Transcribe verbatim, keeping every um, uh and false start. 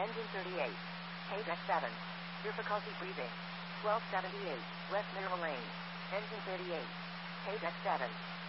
Engine thirty-eight. Page X seven. Difficulty breathing. twelve seventy-eight. West Mineral Lane. Engine thirty-eight. Page X seven.